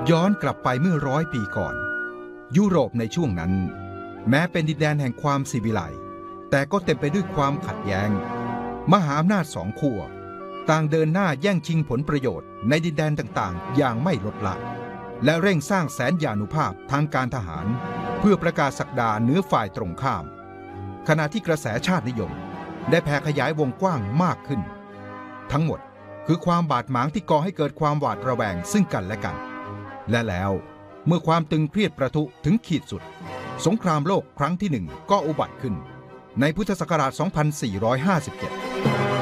ย้อนกลับไปเมื่อ100 ปีก่อนยุโรปในช่วงนั้นแม้เป็นดินแดนแห่งความศิวิไลซ์แต่ก็เต็มไปด้วยความขัดแย้งมหาอำนาจ2 ขั้วต่างเดินหน้าแย่งชิงผลประโยชน์ในดินแดนต่างๆอย่างไม่ลดละและเร่งสร้างแสนยานุภาพทางการทหารเพื่อประกาศศักดาเหนือฝ่ายตรงข้ามขณะที่กระแสชาตินิยมได้แผ่ขยายวงกว้างมากขึ้นทั้งหมดคือความบาดหมางที่ก่อให้เกิดความหวาดระแวงซึ่งกันและกันและแล้วเมื่อความตึงเครียดประทุถึงขีดสุดสงครามโลกครั้งที่ 1ก็อุบัติขึ้นในพุทธศักราช 2457